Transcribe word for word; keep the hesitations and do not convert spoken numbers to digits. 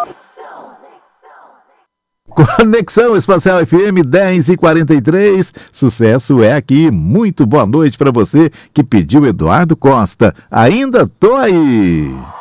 Conexão Espacial F M dez e quarenta e três, sucesso é aqui. Muito boa noite para você que pediu Eduardo Costa. Ainda tô aí.